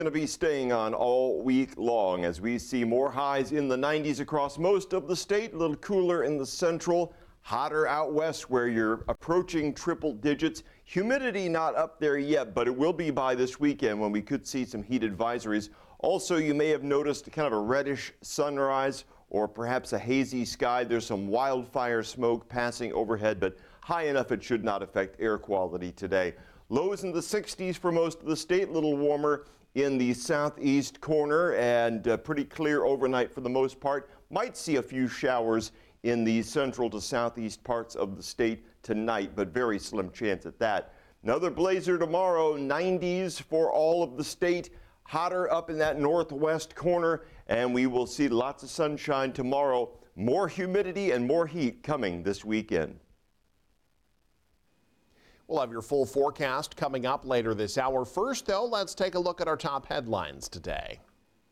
Going to be staying on all week long as we see more highs in the 90s across most of the state, a little cooler in the central, hotter out west where you're approaching triple digits. Humidity not up there yet, but it will be by this weekend when we could see some heat advisories. Also, you may have noticed kind of a reddish sunrise or perhaps a hazy sky. There's some wildfire smoke passing overhead, but high enough it should not affect air quality today. Lows in the 60s for most of the state, a little warmer in the southeast corner, and pretty clear overnight for the most part. Might see a few showers in the central to southeast parts of the state tonight, but very slim chance at that. Another blazer tomorrow, 90s for all of the state, hotter up in that northwest corner, and we will see lots of sunshine tomorrow. More humidity and more heat coming this weekend. We'll have your full forecast coming up later this hour. First, though, let's take a look at our top headlines today.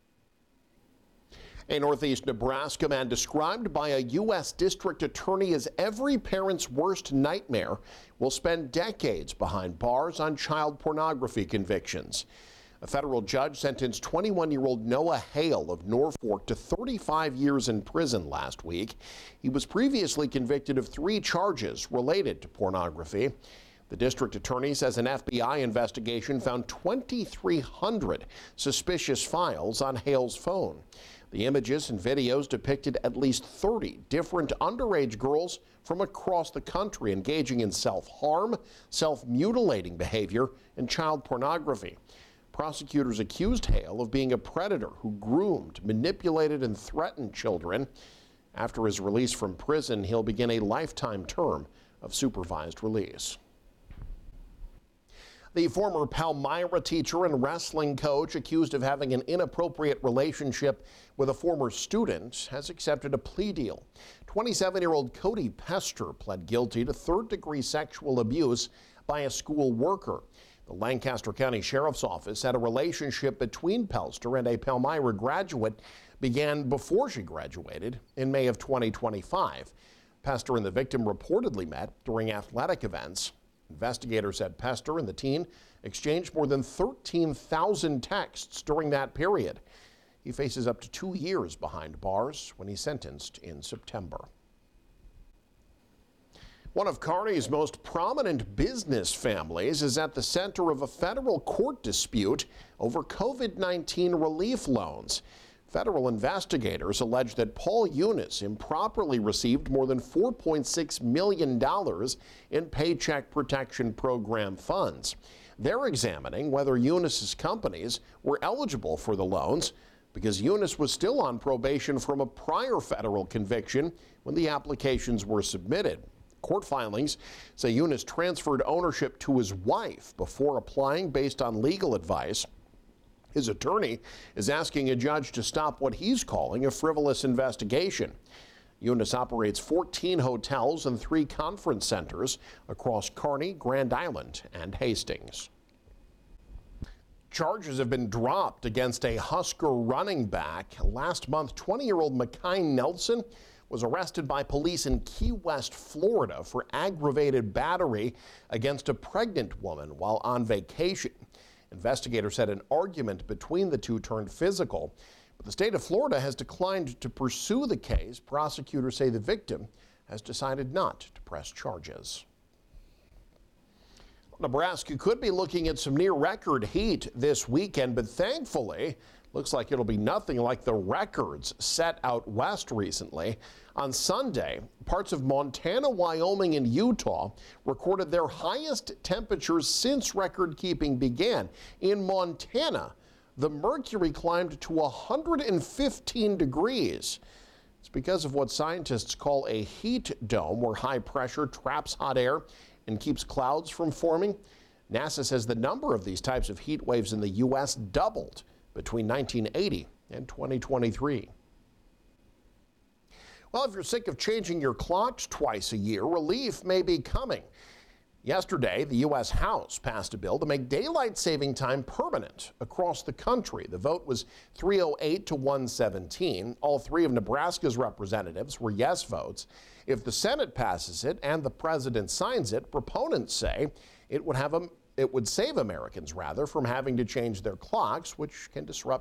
A Northeast Nebraska man described by a U.S. district attorney as every parent's worst nightmare will spend decades behind bars on child pornography convictions. A federal judge sentenced 21-year-old Noah Hale of Norfolk to 35 years in prison last week. He was previously convicted of 3 charges related to pornography. The district attorney says an FBI investigation found 2,300 suspicious files on Hale's phone. The images and videos depicted at least 30 different underage girls from across the country engaging in self-harm, self-mutilating behavior, and child pornography. Prosecutors accused Hale of being a predator who groomed, manipulated, and threatened children. After his release from prison, he'll begin a lifetime term of supervised release. The former Palmyra teacher and wrestling coach accused of having an inappropriate relationship with a former student has accepted a plea deal. 27-year-old Cody Pester pled guilty to third-degree sexual abuse by a school worker. The Lancaster County Sheriff's Office said a relationship between Pester and a Palmyra graduate began before she graduated in May of 2025. Pester and the victim reportedly met during athletic events. Investigators said Pester and the teen exchanged more than 13,000 texts during that period. He faces up to 2 years behind bars when he's sentenced in September. One of Kearney's most prominent business families is at the center of a federal court dispute over COVID-19 relief loans. Federal investigators allege that Paul Eunice improperly received more than $4.6 million in Paycheck Protection Program funds. They're examining whether Eunice's companies were eligible for the loans because Eunice was still on probation from a prior federal conviction when the applications were submitted. Court filings say Eunice transferred ownership to his wife before applying based on legal advice. His attorney is asking a judge to stop what he's calling a frivolous investigation. Eunice operates 14 hotels and 3 conference centers across Kearney, Grand Island, and Hastings. Charges have been dropped against a Husker running back. Last month, 20-year-old Mekhi Nelson was arrested by police in Key West, Florida for aggravated battery against a pregnant woman while on vacation. Investigators said an argument between the two turned physical, but the state of Florida has declined to pursue the case. Prosecutors say the victim has decided not to press charges. Nebraska could be looking at some near-record heat this weekend, but thankfully, looks like it'll be nothing like the records set out west recently. On Sunday, parts of Montana, Wyoming, and Utah recorded their highest temperatures since record-keeping began. In Montana, the mercury climbed to 115 degrees. It's because of what scientists call a heat dome, where high pressure traps hot air and keeps clouds from forming. NASA says the number of these types of heat waves in the U.S. doubled between 1980 and 2023. Well, if you're sick of changing your clocks twice a year, relief may be coming. Yesterday, the U.S. House passed a bill to make daylight saving time permanent across the country. The vote was 308 to 117. All 3 of Nebraska's representatives were yes votes. If the Senate passes it and the president signs it, proponents say it would have a it would save Americans, rather, from having to change their clocks, which can disrupt